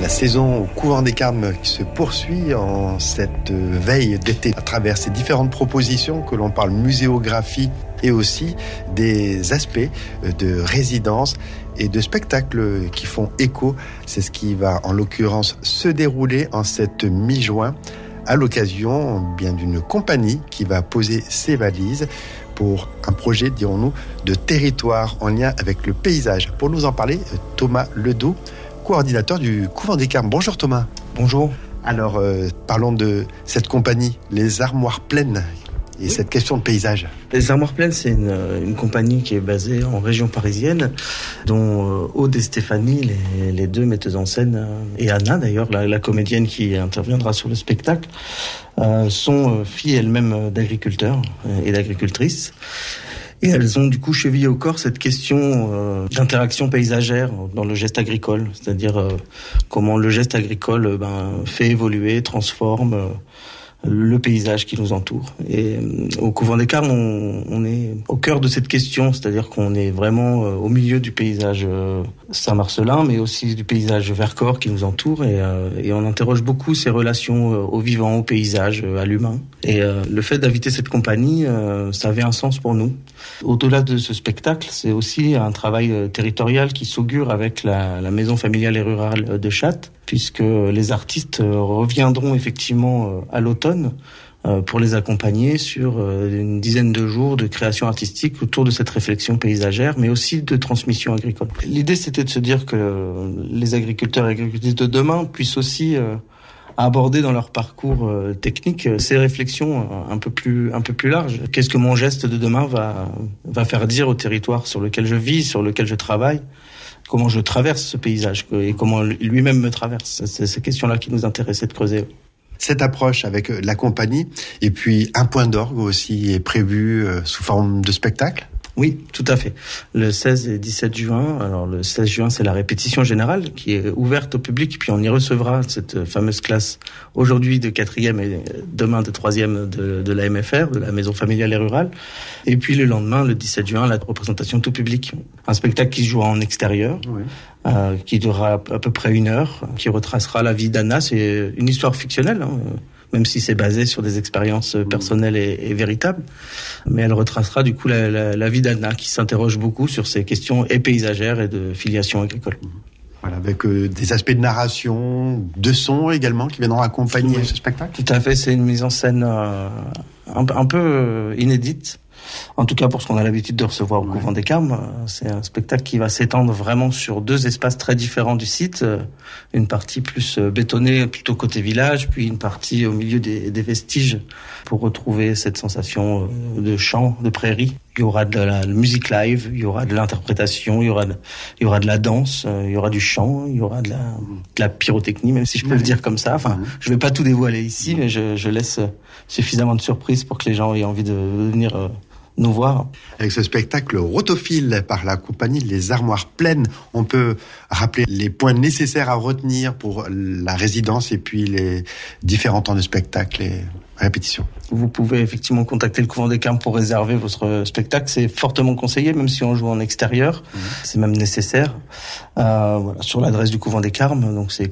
La saison au couvent des Carmes qui se poursuit en cette veille d'été à travers ces différentes propositions que l'on parle muséographie et aussi des aspects de résidence et de spectacles qui font écho. C'est ce qui va en l'occurrence se dérouler en cette mi-juin à l'occasion bien d'une compagnie qui va poser ses valises pour un projet, dirons-nous, de territoire en lien avec le paysage. Pour nous en parler, Thomas Ledoux, coordinateur du couvent des Carmes. Bonjour Thomas. Bonjour. Alors, parlons de cette compagnie, les Armoires Pleines, et cette question de paysage. Les Armoires Pleines, c'est une compagnie qui est basée en région parisienne, dont Aude et Stéphanie, les deux metteuses en scène, et Anna d'ailleurs, la comédienne qui interviendra sur le spectacle, sont filles elles-mêmes d'agriculteurs et d'agricultrices. Et elles ont du coup chevillé au corps cette question d'interaction paysagère dans le geste agricole, c'est-à-dire comment le geste agricole fait évoluer, transforme le paysage qui nous entoure. Et au couvent des Carmes, on est au cœur de cette question, c'est-à-dire qu'on est vraiment au milieu du paysage Saint-Marcellin, mais aussi du paysage Vercors qui nous entoure, et on interroge beaucoup ces relations au vivant, au paysage, à l'humain. Et le fait d'inviter cette compagnie, ça avait un sens pour nous. Au-delà de ce spectacle, c'est aussi un travail territorial qui s'augure avec la maison familiale et rurale de Chattes, puisque les artistes reviendront effectivement à l'automne pour les accompagner sur une dizaine de jours de création artistique autour de cette réflexion paysagère, mais aussi de transmission agricole. L'idée, c'était de se dire que les agriculteurs et agricultrices de demain puissent aussi aborder dans leur parcours technique ces réflexions un peu plus larges. Qu'est-ce que mon geste de demain va faire dire au territoire sur lequel je vis, sur lequel je travaille? Comment je traverse ce paysage et comment lui-même me traverse. C'est ces questions-là qui nous intéressaient de creuser. Cette approche avec la compagnie, et puis un point d'orgue aussi est prévu sous forme de spectacle. Oui, tout à fait. Le 16 et 17 juin, alors le 16 juin, c'est la répétition générale qui est ouverte au public, puis on y recevra cette fameuse classe aujourd'hui de 4e et demain de 3e de la MFR, de la Maison Familiale et Rurale. Et puis le lendemain, le 17 juin, la représentation tout public. Un spectacle qui se jouera en extérieur, oui. Qui durera à peu près 1 heure, qui retracera la vie d'Anna. C'est une histoire fictionnelle, même si c'est basé sur des expériences personnelles et véritables. Mais elle retracera du coup la vie d'Anna, qui s'interroge beaucoup sur ces questions et paysagères et de filiation agricole. Voilà, avec des aspects de narration, de son également, qui viendront accompagner ce spectacle. Tout à fait, c'est une mise en scène un peu inédite. En tout cas, pour ce qu'on a l'habitude de recevoir au couvent des Carmes, c'est un spectacle qui va s'étendre vraiment sur 2 espaces très différents du site. Une partie plus bétonnée, plutôt côté village, puis une partie au milieu des vestiges pour retrouver cette sensation de champ, de prairie. Il y aura de la musique live, il y aura de l'interprétation, il y aura de la danse, il y aura du chant, il y aura de la pyrotechnie, même si je peux le dire comme ça. Enfin, je vais pas tout dévoiler ici, mais je laisse suffisamment de surprises pour que les gens aient envie de venir nous voir. Avec ce spectacle rotophile par la compagnie Les Armoires Pleines, on peut rappeler les points nécessaires à retenir pour la résidence et puis les différents temps de spectacle et répétition. Vous pouvez effectivement contacter le couvent des Carmes pour réserver votre spectacle. C'est fortement conseillé, même si on joue en extérieur. C'est même nécessaire. Voilà, sur l'adresse du couvent des Carmes, donc c'est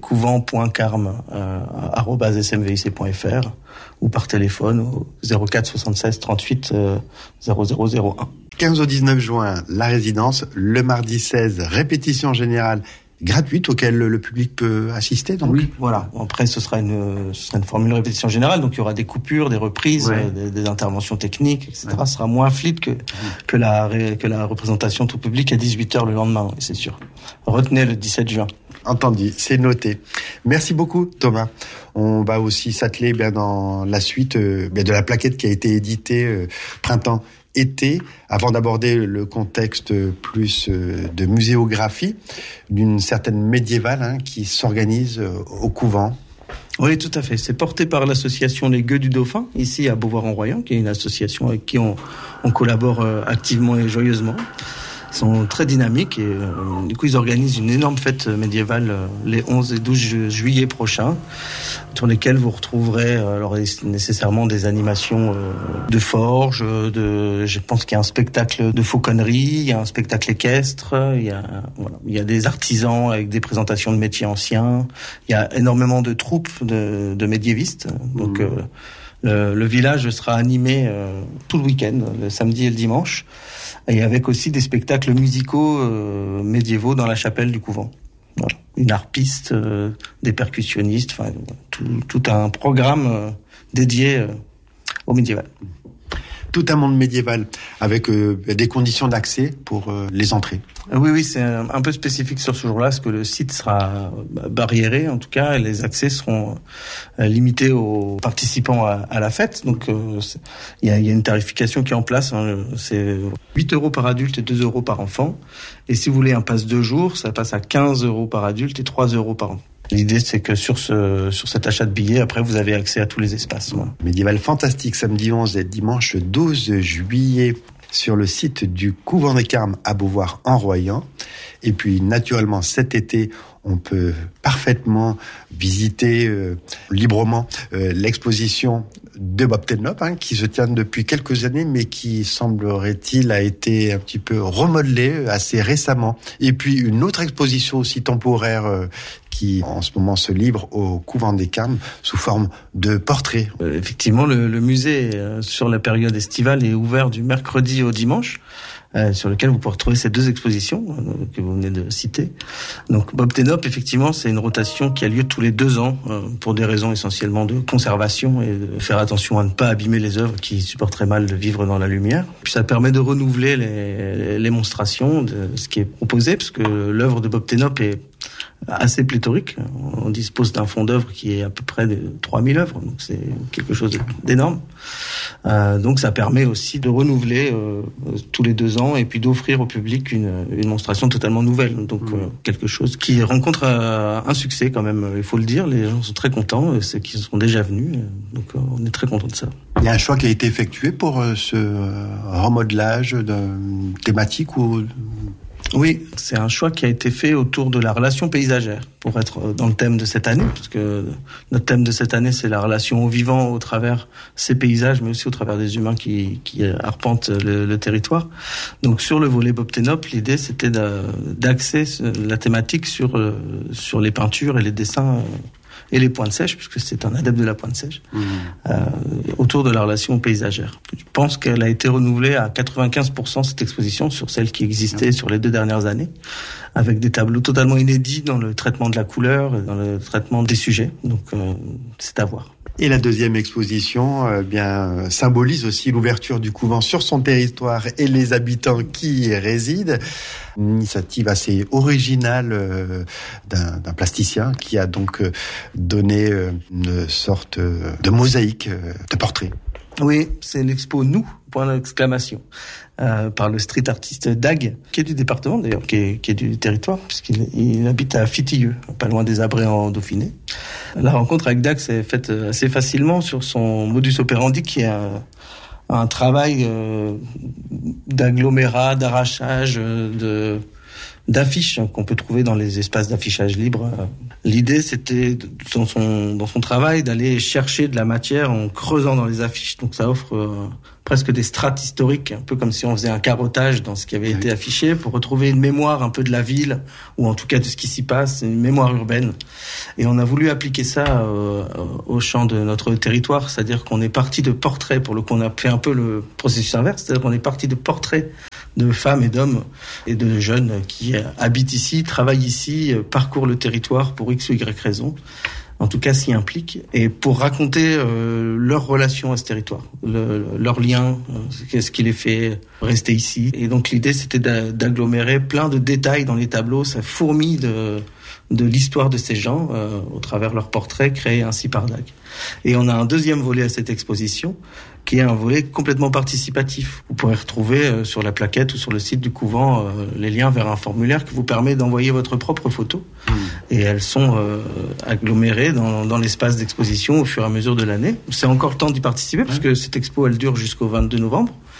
couvent.carme@smvic.fr ou par téléphone au 04 76 38 0001. 15 au 19 juin, la résidence. Le mardi 16, répétition générale gratuite auquel le public peut assister, donc. Oui, voilà. Après, ce sera une formule de répétition générale, donc il y aura des coupures, des reprises, des interventions techniques, etc. Ce sera moins fluide que la représentation tout public à 18h le lendemain, c'est sûr. Retenez le 17 juin. Entendu, c'est noté. Merci beaucoup, Thomas. On va aussi s'atteler dans la suite de la plaquette qui a été éditée printemps-été, avant d'aborder le contexte plus de muséographie, d'une certaine médiévale qui s'organise au couvent. Oui, tout à fait. C'est porté par l'association Les Gueux du Dauphin, ici à Beauvoir-en-Royan, qui est une association avec qui on collabore activement et joyeusement. sont très dynamiques et du coup ils organisent une énorme fête médiévale les 11 et 12 juillet prochains, sur lesquels vous retrouverez alors nécessairement des animations de forge, je pense qu'il y a un spectacle de fauconnerie, il y a un spectacle équestre, il y a des artisans avec des présentations de métiers anciens, il y a énormément de troupes de médiévistes, donc le village sera animé tout le week-end, le samedi et le dimanche, et avec aussi des spectacles musicaux médiévaux dans la chapelle du couvent. Voilà. Une harpiste, des percussionnistes, enfin tout un programme dédié au médiéval. Tout un monde médiéval avec des conditions d'accès pour les entrées. Oui, c'est un peu spécifique sur ce jour-là, parce que le site sera barriéré, en tout cas, et les accès seront limités aux participants à la fête. Donc, il y a une tarification qui est en place. C'est 8 € par adulte et 2 € par enfant. Et si vous voulez un pass 2 jours, ça passe à 15 € par adulte et 3 € par enfant. L'idée, c'est que sur cet achat de billets, après, vous avez accès à tous les espaces. Voilà. Médiéval fantastique, samedi 11 et dimanche 12 juillet, sur le site du Couvent des Carmes à Beauvoir en Royan. Et puis, naturellement, cet été, on peut parfaitement visiter librement l'exposition de Bob Tenop, qui se tient depuis quelques années, mais qui, semblerait-il, a été un petit peu remodelée assez récemment. Et puis, une autre exposition aussi temporaire qui, en ce moment, se livre au Couvent des Carmes sous forme de portraits. Effectivement, le musée, sur la période estivale, est ouvert du mercredi au dimanche, sur lequel vous pourrez retrouver ces 2 expositions que vous venez de citer. Donc Bob Tenop, effectivement, c'est une rotation qui a lieu tous les 2 ans pour des raisons essentiellement de conservation et de faire attention à ne pas abîmer les œuvres qui supporteraient mal de vivre dans la lumière. Puis ça permet de renouveler les monstrations de ce qui est proposé, parce que l'œuvre de Bob Tenop est assez pléthorique. On dispose d'un fonds d'œuvre qui est à peu près de 3000 œuvres, donc c'est quelque chose d'énorme. Donc ça permet aussi de renouveler tous les 2 ans et puis d'offrir au public une monstration totalement nouvelle. Donc quelque chose qui rencontre un succès quand même, il faut le dire. Les gens sont très contents, ceux qui sont déjà venus. Donc on est très contents de ça. Il y a un choix qui a été effectué pour ce remodelage thématique ou... Oui, c'est un choix qui a été fait autour de la relation paysagère, pour être dans le thème de cette année, parce que notre thème de cette année, c'est la relation au vivant au travers ces paysages, mais aussi au travers des humains qui arpentent le territoire. Donc sur le volet Bob Tenop, l'idée c'était d'axer la thématique sur les peintures et les dessins et les pointes sèches, puisque c'est un adepte de la pointe sèche, autour de la relation paysagère. Je pense qu'elle a été renouvelée à 95% cette exposition sur celle qui existait sur les 2 dernières années, avec des tableaux totalement inédits dans le traitement de la couleur et dans le traitement des sujets. Donc c'est à voir. Et la deuxième exposition symbolise aussi l'ouverture du couvent sur son territoire et les habitants qui y résident. Une initiative assez originale d'un plasticien qui a donc donné une sorte de mosaïque de portraits. Oui, c'est l'expo Nous, point d'exclamation, par le street artiste Dag, qui est du département d'ailleurs, qui est du territoire, puisqu'il habite à Fitilleux, pas loin des Abrets en Dauphiné. La rencontre avec Dag s'est faite assez facilement sur son modus operandi, qui est un travail d'agglomérat, d'arrachage, d'affiches qu'on peut trouver dans les espaces d'affichage libre. L'idée, c'était, dans son travail, d'aller chercher de la matière en creusant dans les affiches. Donc ça offre presque des strates historiques, un peu comme si on faisait un carottage dans ce qui avait été affiché, pour retrouver une mémoire un peu de la ville, ou en tout cas de ce qui s'y passe, une mémoire urbaine. Et on a voulu appliquer ça au champ de notre territoire, c'est-à-dire qu'on est parti de portraits, pour le coup on a fait un peu le processus inverse, c'est-à-dire qu'on est parti de portraits de femmes et d'hommes et de jeunes qui habitent ici, travaillent ici, parcourent le territoire pour X ou Y raison, en tout cas s'y impliquent, et pour raconter leur relation à ce territoire, leur lien, qu'est-ce qui les fait rester ici. Et donc l'idée c'était d'agglomérer plein de détails dans les tableaux, ça fourmille de l'histoire de ces gens au travers leurs portraits créés ainsi par Dag. Et on a un deuxième volet à cette exposition qui est un volet complètement participatif. Vous pourrez retrouver sur la plaquette ou sur le site du couvent les liens vers un formulaire qui vous permet d'envoyer votre propre photo. Et elles sont agglomérées dans l'espace d'exposition au fur et à mesure de l'année. C'est encore le temps d'y participer parce que cette expo elle dure jusqu'au 22 novembre.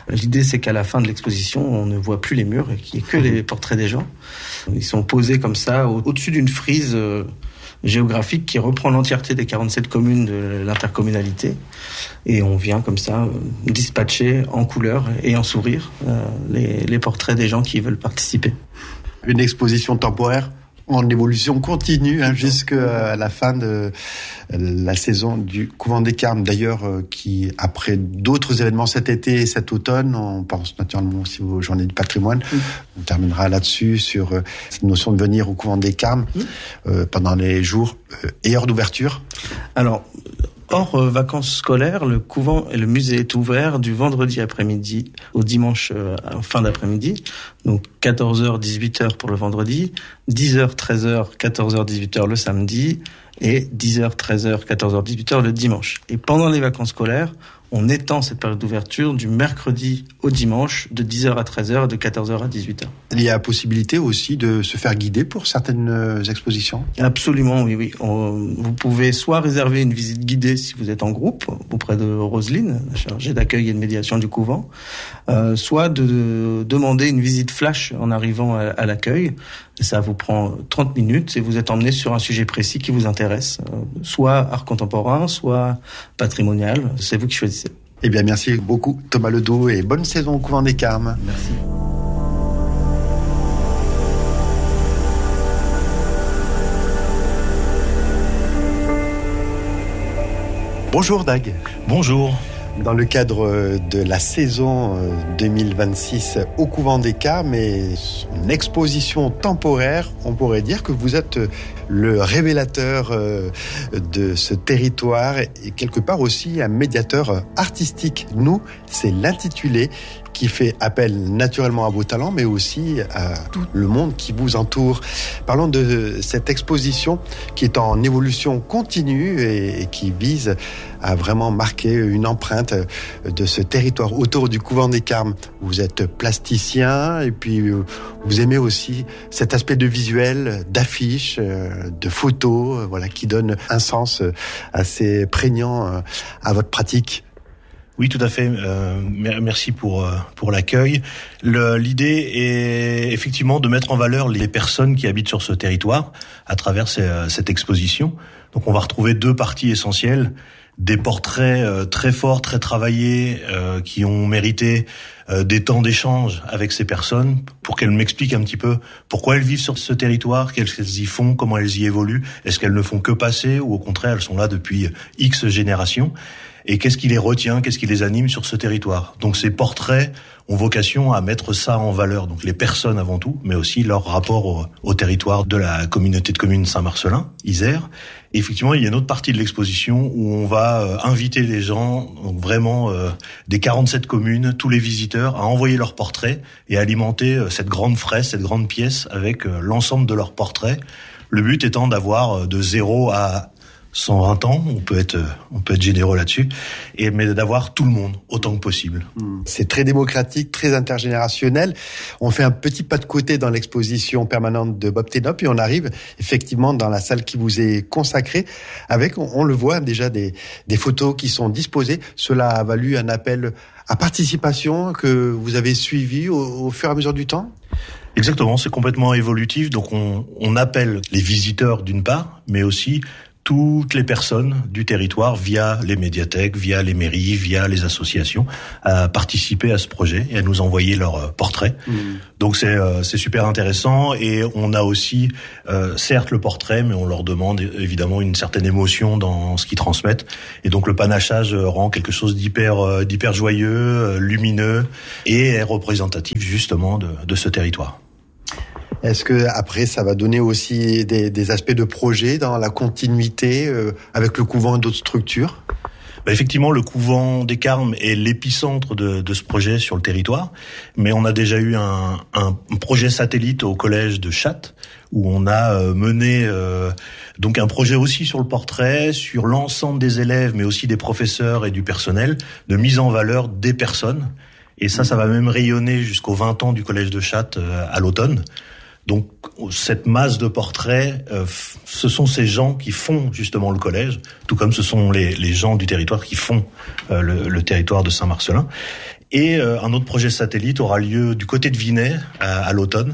L'idée, c'est qu'à la fin de l'exposition, on ne voit plus les murs et qu'il n'y ait que les portraits des gens. Ils sont posés comme ça, au-dessus d'une frise géographique qui reprend l'entièreté des 47 communes de l'intercommunalité. Et on vient comme ça dispatcher en couleur et en sourire les portraits des gens qui veulent participer. Une exposition temporaire en évolution continue jusqu'à la fin de la saison du Couvent des Carmes. D'ailleurs, qui, après d'autres événements cet été et cet automne, on pense naturellement aussi aux Journées du patrimoine, on terminera là-dessus sur cette notion de venir au Couvent des Carmes pendant les jours et heures d'ouverture. Alors, hors vacances scolaires, le couvent et le musée est ouvert du vendredi après-midi au dimanche en fin d'après-midi. Donc 14h, 18h pour le vendredi, 10h, 13h, 14h, 18h le samedi et 10h, 13h, 14h, 18h le dimanche. Et pendant les vacances scolaires, on étend cette période d'ouverture du mercredi au dimanche de 10h à 13h et de 14h à 18h. Il y a possibilité aussi de se faire guider pour certaines expositions ? Absolument, oui. Vous pouvez soit réserver une visite guidée si vous êtes en groupe auprès de Roselyne, la chargée d'accueil et de médiation du couvent, soit de demander une visite flash en arrivant à l'accueil. Ça vous prend 30 minutes et vous êtes emmené sur un sujet précis qui vous intéresse, soit art contemporain, soit patrimonial. C'est vous qui choisissez. Eh bien, merci beaucoup Thomas Ledoux et bonne saison au Couvent des Carmes. Merci. Bonjour Dag. Bonjour. Dans le cadre de la saison 2026 au Couvent des Carmes et son exposition temporaire, on pourrait dire que vous êtes le révélateur de ce territoire et quelque part aussi un médiateur artistique. Nous, c'est l'intitulé qui fait appel naturellement à vos talents, mais aussi à tout le monde qui vous entoure. Parlons de cette exposition qui est en évolution continue et qui vise à vraiment marquer une empreinte de ce territoire autour du Couvent des Carmes. Vous êtes plasticien et puis vous aimez aussi cet aspect de visuel, d'affiches, de photos, voilà, qui donne un sens assez prégnant à votre pratique. Oui, tout à fait. Merci pour l'accueil. L'idée est effectivement de mettre en valeur les personnes qui habitent sur ce territoire à travers cette exposition. Donc, on va retrouver deux parties essentielles. Des portraits très forts, très travaillés, qui ont mérité des temps d'échange avec ces personnes pour qu'elles m'expliquent un petit peu pourquoi elles vivent sur ce territoire, qu'elles y font, comment elles y évoluent, est-ce qu'elles ne font que passer ou au contraire elles sont là depuis X générations et qu'est-ce qui les retient, qu'est-ce qui les anime sur ce territoire. Donc ces portraits ont vocation à mettre ça en valeur, donc les personnes avant tout, mais aussi leur rapport au territoire de la communauté de communes Saint-Marcellin, Isère. Et effectivement, il y a une autre partie de l'exposition où on va inviter les gens, donc vraiment des 47 communes, tous les visiteurs, à envoyer leurs portraits et à alimenter cette grande fresque, cette grande pièce avec l'ensemble de leurs portraits. Le but étant d'avoir de 0 à 120 ans, on peut être généreux là-dessus, mais d'avoir tout le monde autant que possible. C'est très démocratique, très intergénérationnel. On fait un petit pas de côté dans l'exposition permanente de Bob Tenop et on arrive effectivement dans la salle qui vous est consacrée avec, on le voit déjà, des photos qui sont disposées. Cela a valu un appel à participation que vous avez suivi au fur et à mesure du temps ? Exactement, c'est complètement évolutif. Donc on appelle les visiteurs d'une part, mais aussi toutes les personnes du territoire via les médiathèques, via les mairies, via les associations à participer à ce projet et à nous envoyer leurs portraits. Donc c'est super intéressant et on a aussi certes le portrait, mais on leur demande évidemment une certaine émotion dans ce qu'ils transmettent et donc le panachage rend quelque chose d'hyper joyeux, lumineux et est représentatif justement de ce territoire. Est-ce que après ça va donner aussi des aspects de projet dans la continuité avec le couvent et d'autres structures ? Effectivement, le Couvent des Carmes est l'épicentre de ce projet sur le territoire, mais on a déjà eu un projet satellite au collège de Chatte où on a mené donc un projet aussi sur le portrait, sur l'ensemble des élèves, mais aussi des professeurs et du personnel, de mise en valeur des personnes. Et ça va même rayonner jusqu'aux 20 ans du collège de Chatte à l'automne. Donc cette masse de portraits, ce sont ces gens qui font justement le collège, tout comme ce sont les gens du territoire qui font le territoire de Saint-Marcellin. Et un autre projet satellite aura lieu du côté de Vinay à l'automne,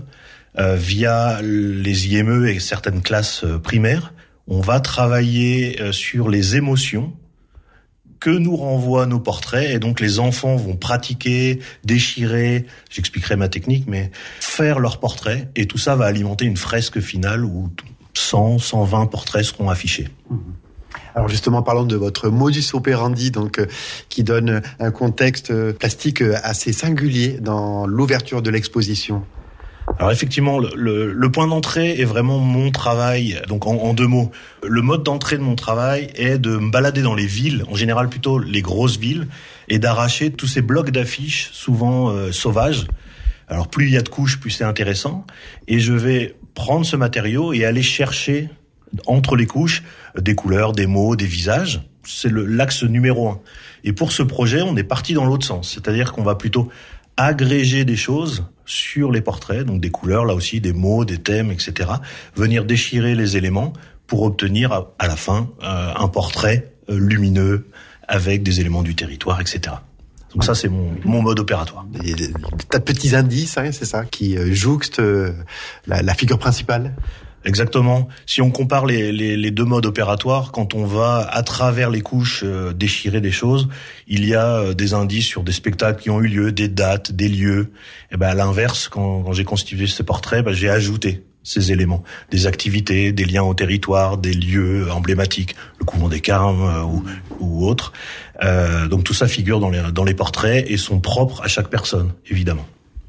via les IME et certaines classes primaires. On va travailler sur les émotions que nous renvoient nos portraits, et donc les enfants vont pratiquer, déchirer, j'expliquerai ma technique, mais faire leurs portraits, et tout ça va alimenter une fresque finale où 100, 120 portraits seront affichés. Alors justement, parlons de votre modus operandi, donc qui donne un contexte plastique assez singulier dans l'ouverture de l'exposition. Alors effectivement, le point d'entrée est vraiment mon travail. Donc en deux mots, le mode d'entrée de mon travail est de me balader dans les villes, en général plutôt les grosses villes, et d'arracher tous ces blocs d'affiches, souvent sauvages. Alors plus il y a de couches, plus c'est intéressant. Et je vais prendre ce matériau et aller chercher entre les couches des couleurs, des mots, des visages. C'est l'axe numéro 1. Et pour ce projet, on est parti dans l'autre sens. C'est-à-dire qu'on va plutôt agréger des choses sur les portraits, donc des couleurs, là aussi, des mots, des thèmes, etc. Venir déchirer les éléments pour obtenir à la fin un portrait lumineux avec des éléments du territoire, etc. Donc ça, c'est mon mode opératoire. Des tas de petits indices, hein, c'est ça, qui jouxtent la figure principale. Exactement. Si on compare les deux modes opératoires, quand on va à travers les couches déchirer des choses, il y a des indices sur des spectacles qui ont eu lieu, des dates, des lieux. Et ben à l'inverse, quand j'ai constitué ce portrait, j'ai ajouté ces éléments, des activités, des liens au territoire, des lieux emblématiques, le couvent des Carmes ou autres. Donc tout ça figure dans les portraits et sont propres à chaque personne, évidemment.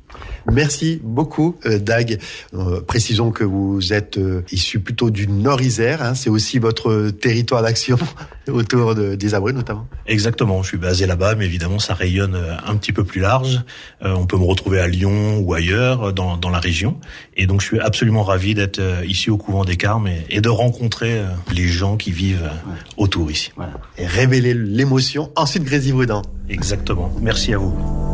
Merci beaucoup, Dag. Précisons que vous êtes issu plutôt du Nord-Isère. Hein, c'est aussi votre territoire d'action autour des Abreux, notamment. Exactement. Je suis basé là-bas, mais évidemment, ça rayonne un petit peu plus large. On peut me retrouver à Lyon ou ailleurs dans la région. Et donc, je suis absolument ravi d'être ici au couvent des Carmes et de rencontrer les gens qui vivent autour ici. Voilà. Et révéler l'émotion, ensuite Grésivaudan. Exactement. Merci à vous.